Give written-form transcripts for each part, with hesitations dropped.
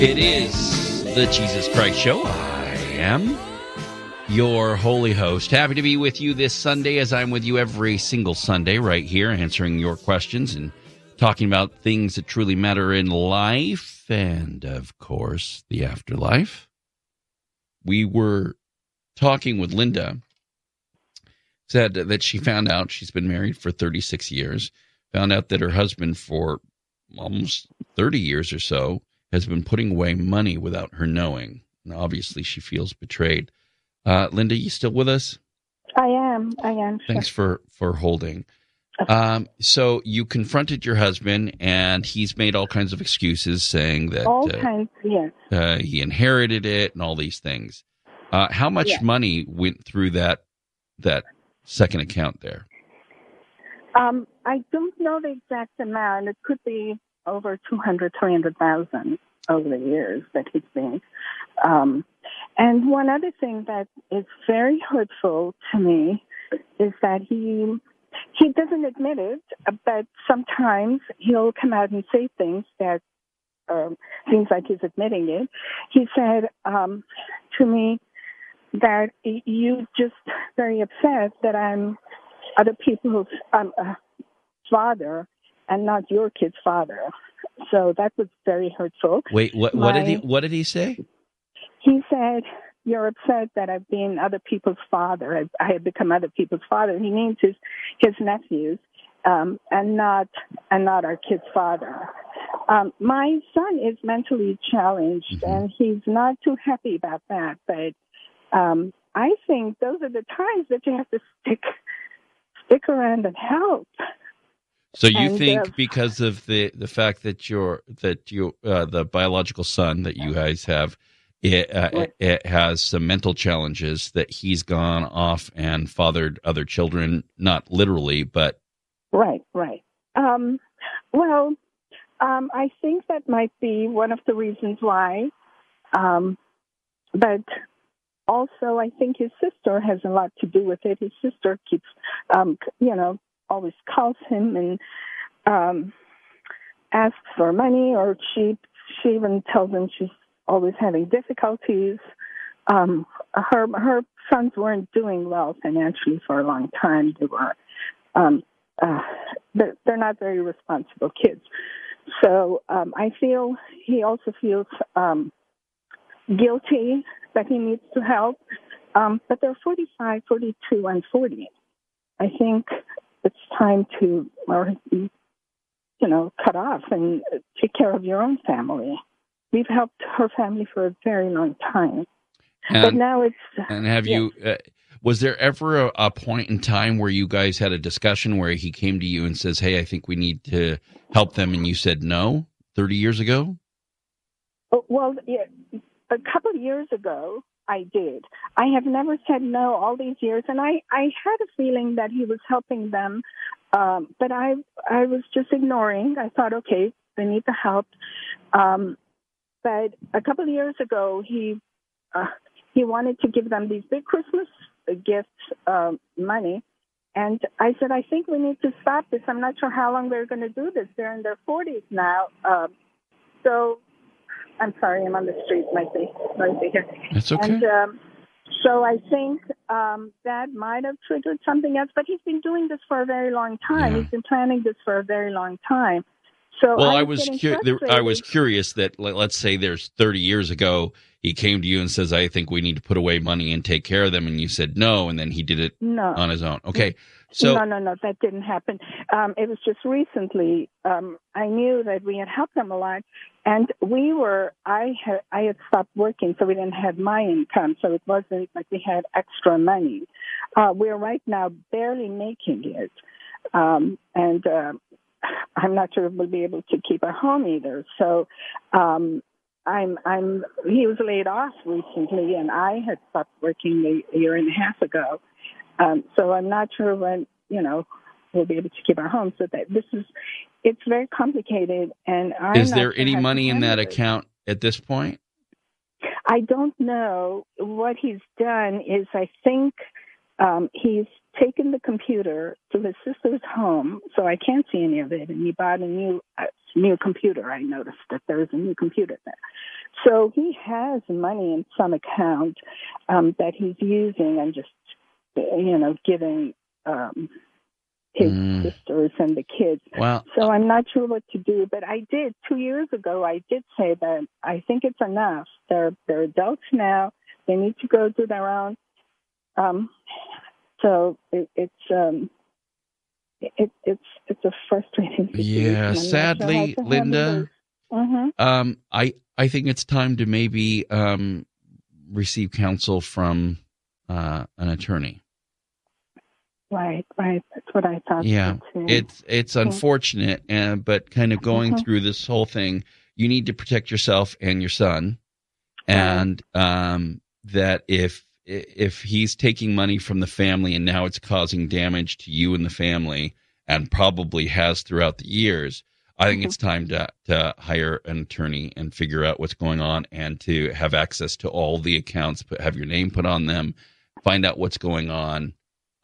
It is the Jesus Christ Show. I am your holy host. Happy to be with you this Sunday, as I'm with you every single Sunday right here, answering your questions and talking about things that truly matter in life and, of course, the afterlife. We were talking with Linda, said that she found out she's been married for 36 years, found out that her husband for almost 30 years or so has been putting away money without her knowing. And obviously, she feels betrayed. Linda, you still with us? I am. Thanks for holding. So you confronted your husband, and he's made all kinds of excuses, saying that yes. He inherited it and all these things. How much money went through that second account there? I don't know the exact amount. It could be over 300,000 over the years that he's been. And one other thing that is very hurtful to me is that he doesn't admit it, but sometimes he'll come out and say things that seems like he's admitting it. He said to me that you're just very upset that I'm other people's father and not your kid's father. So that was very hurtful. Wait, what did he say? He said, "You're upset that I've been other people's father. I have become other people's father." He means his nephews, and not our kid's father. My son is mentally challenged, and he's not too happy about that. But I think those are the times that you have to stick around and help. So you think because of the fact that the biological son that you guys have, it has some mental challenges, that he's gone off and fathered other children, not literally, but right. I think that might be one of the reasons why, but also I think his sister has a lot to do with it. His sister keeps, always calls him and asks for money, or she even tells him she's always having difficulties. Her sons weren't doing well financially for a long time. They were they're not very responsible kids. So I feel he also feels guilty that he needs to help. But they're 45, 42, and 40. I think it's time to, cut off and take care of your own family. We've helped her family for a very long time. But now it's... And have you... was there ever a point in time where you guys had a discussion where he came to you and says, "Hey, I think we need to help them," and you said no 30 years ago? Well, a couple of years ago, I did. I have never said no all these years, and I had a feeling that he was helping them, but I was just ignoring. I thought, okay, they need the help. But a couple of years ago, he wanted to give them these big Christmas gifts, money, and I said, I think we need to stop this. I'm not sure how long they're going to do this. They're in their 40s now, so... I'm sorry, I'm on the street. Might be noisy here. That's okay. And so I think that might have triggered something else. But he's been doing this for a very long time. Yeah. He's been planning this for a very long time. So well, I was curious that, let's say there's 30 years ago, he came to you and says, "I think we need to put away money and take care of them," and you said no, and then he did it on his own. Okay. So No, that didn't happen. It was just recently. I knew that we had helped them a lot, and I had stopped working, so we didn't have my income, so it wasn't like we had extra money. We're right now barely making it, and I'm not sure if we'll be able to keep our home either. So, he was laid off recently, and I had stopped working a year and a half ago. So I'm not sure when, we'll be able to keep our home. So that it's very complicated. And is there any money in that account at this point? I don't know. What he's done is, I think he's taken the computer to his sister's home, so I can't see any of it. And he bought a new new computer. I noticed that there's a new computer there. So he has money in some account that he's using and just, giving his sisters and the kids. Well, so I'm not sure what to do, but 2 years ago, I did say that I think it's enough. They're adults now. They need to go do their own. So it's a frustrating situation. Yeah, sadly, Linda, I think it's time to maybe receive counsel from an attorney. Right. That's what I thought. Yeah, too. it's unfortunate, but kind of going through this whole thing, you need to protect yourself and your son, and that if he's taking money from the family and now it's causing damage to you and the family, and probably has throughout the years, I think it's time to hire an attorney and figure out what's going on, and to have access to all the accounts, have your name put on them, find out what's going on,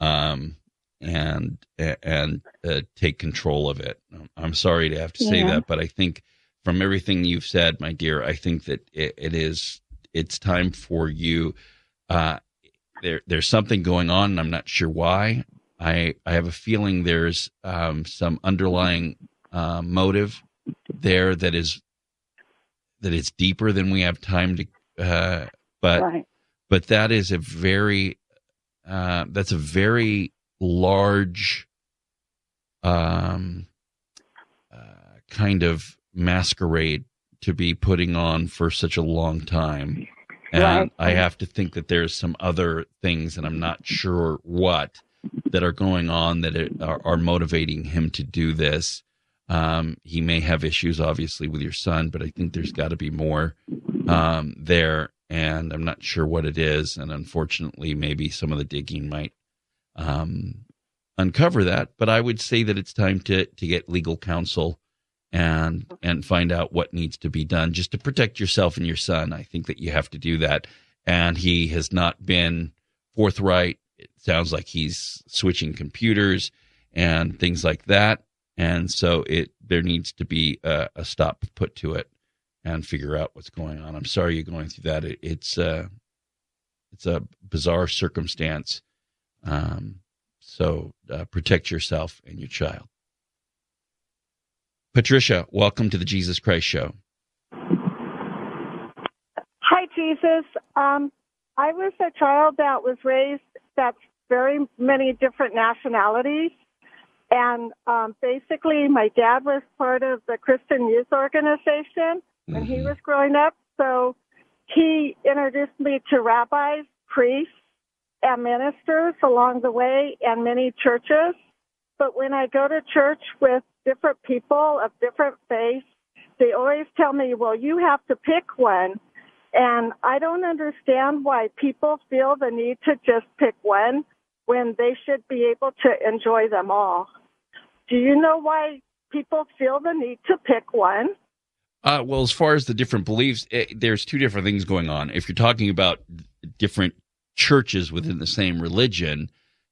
and take control of it. I'm sorry to have to say that, but I think from everything you've said, my dear, I think that it's time for you. There's something going on, and I'm not sure why. I have a feeling there's some underlying motive there that is deeper than we have time to. But that is a very that's a very large kind of masquerade to be putting on for such a long time. And I have to think that there's some other things, and I'm not sure what, that are going on that are motivating him to do this. He may have issues, obviously, with your son, but I think there's got to be more there, and I'm not sure what it is. And unfortunately, maybe some of the digging might uncover that. But I would say that it's time to get legal counsel and find out what needs to be done just to protect yourself and your son. I think that you have to do that. And he has not been forthright. It sounds like he's switching computers and things like that. And so there needs to be a stop put to it and figure out what's going on. I'm sorry you're going through that. It's a bizarre circumstance. So protect yourself and your child. Patricia, welcome to the Jesus Christ Show. Hi, Jesus. I was a child that was raised that's very many different nationalities. And basically, my dad was part of the Christian Youth Organization when he was growing up. So he introduced me to rabbis, priests, and ministers along the way, and many churches. But when I go to church with different people of different faiths, they always tell me, well, you have to pick one. And I don't understand why people feel the need to just pick one when they should be able to enjoy them all. Do you know why people feel the need to pick one? Well, as far as the different beliefs, there's two different things going on. If you're talking about different churches within the same religion,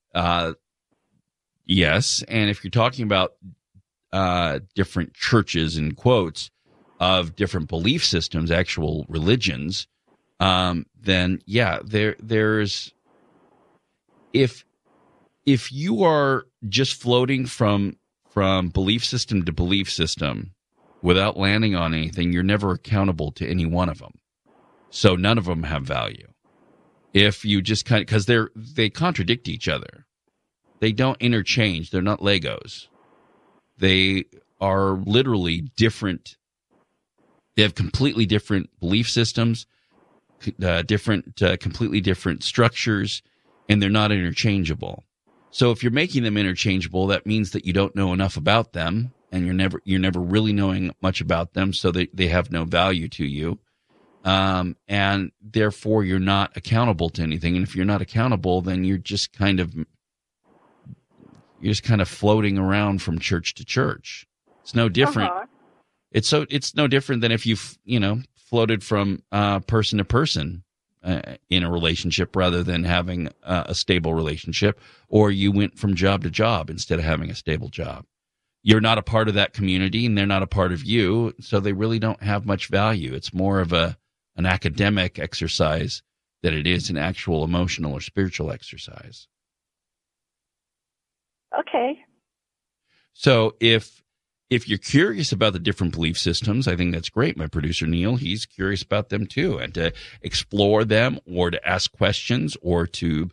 yes. And if you're talking about different churches, in quotes, of different belief systems, actual religions, then yeah, there's if you are just floating from belief system to belief system without landing on anything, you're never accountable to any one of them. So none of them have value. If you just kind of, because they contradict each other. They don't interchange. They're not Legos. They are literally different. They have completely different belief systems, completely different structures, and they're not interchangeable. So if you're making them interchangeable, that means that you don't know enough about them, and you're never really knowing much about them, so they have no value to you, and therefore you're not accountable to anything. And if you're not accountable, then you're just kind of floating around from church to church. It's no different. It's no different than if you floated from person to person in a relationship rather than having a stable relationship, or you went from job to job instead of having a stable job. you're not a part of that community and they're not a part of you, so they really don't have much value. It's more of an academic exercise than it is an actual emotional or spiritual exercise. Okay. So if you're curious about the different belief systems, I think that's great. My producer, Neil, he's curious about them too, and to explore them or to ask questions or to,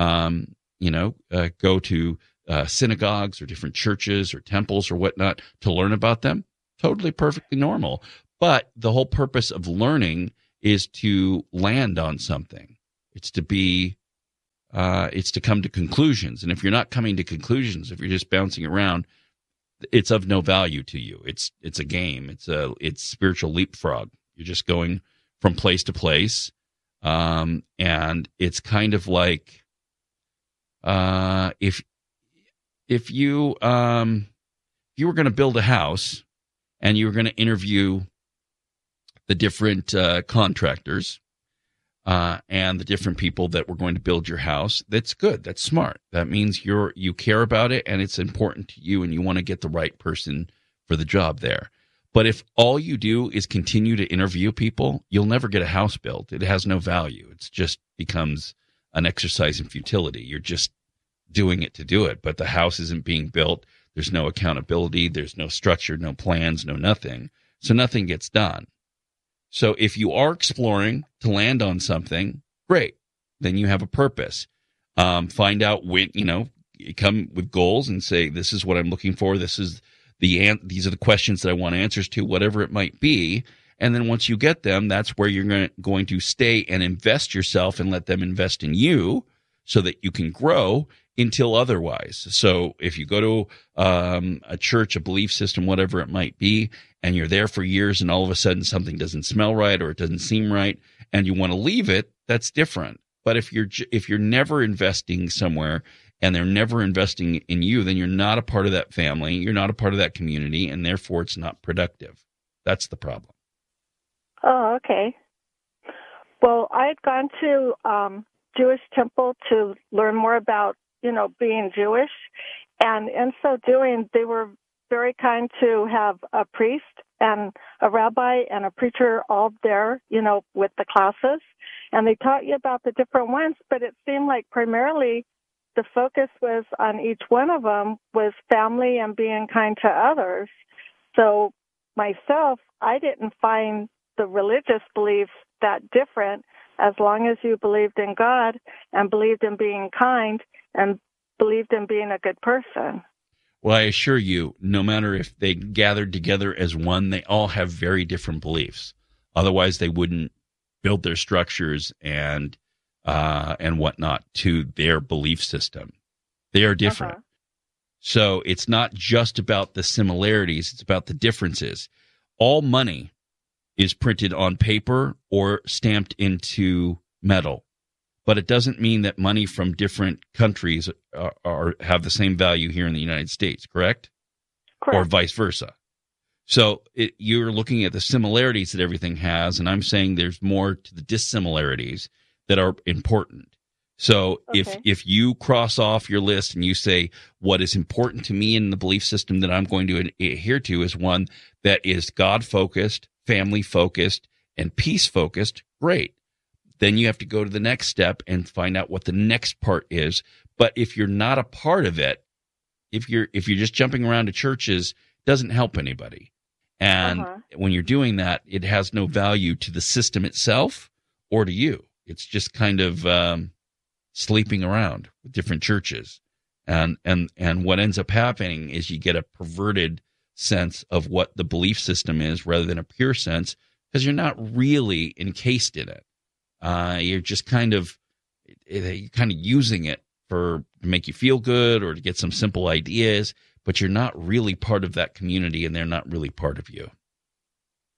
go to synagogues or different churches or temples or whatnot to learn about them, totally perfectly normal. But the whole purpose of learning is to land on something. It's to be, it's to come to conclusions. And if you're not coming to conclusions, if you're just bouncing around, it's of no value to you. It's a game. It's spiritual leapfrog. You're just going from place to place, and it's kind of like if you were going to build a house and you were going to interview the different contractors and the different people that were going to build your house, that's good. That's smart. That means you care about it and it's important to you and you want to get the right person for the job there. But if all you do is continue to interview people, you'll never get a house built. It has no value. It just becomes an exercise in futility. You're just doing it to do it, but the house isn't being built. There's no accountability. There's no structure, no plans, no nothing. So nothing gets done. So if you are exploring to land on something, great. Then you have a purpose. Find out when, come with goals and say, this is what I'm looking for. These are the questions that I want answers to, whatever it might be. And then once you get them, that's where you're going to stay and invest yourself and let them invest in you so that you can grow until otherwise. So if you go to a church, a belief system, whatever it might be, and you're there for years and all of a sudden something doesn't smell right or it doesn't seem right and you want to leave it, that's different. But if you're never investing somewhere and they're never investing in you, then you're not a part of that family, you're not a part of that community, and therefore it's not productive. That's the problem. Oh, okay. Well, I had gone to Jewish temple to learn more about, being Jewish. And in so doing, they were very kind to have a priest and a rabbi and a preacher all there, with the classes. And they taught you about the different ones, but it seemed like primarily the focus was on each one of them was family and being kind to others. So myself, I didn't find the religious beliefs that different as long as you believed in God and believed in being kind and believed in being a good person. Well, I assure you, no matter if they gathered together as one, they all have very different beliefs. Otherwise, they wouldn't build their structures and whatnot to their belief system. They are different. Uh-huh. So it's not just about the similarities, it's about the differences. All money is printed on paper or stamped into metal. But it doesn't mean that money from different countries have the same value here in the United States, correct? Correct. Or vice versa. So you're looking at the similarities that everything has, and I'm saying there's more to the dissimilarities that are important. So okay. if you cross off your list and you say, what is important to me in the belief system that I'm going to adhere to is one that is God-focused, family-focused, and peace-focused, great. Then you have to go to the next step and find out what the next part is. But if you're not a part of it, if you're just jumping around to churches, it doesn't help anybody. And when you're doing that, it has no value to the system itself or to you. It's just kind of sleeping around with different churches. And what ends up happening is you get a perverted sense of what the belief system is rather than a pure sense because you're not really encased in it. You're just kind of using it to make you feel good or to get some simple ideas, but you're not really part of that community and they're not really part of you.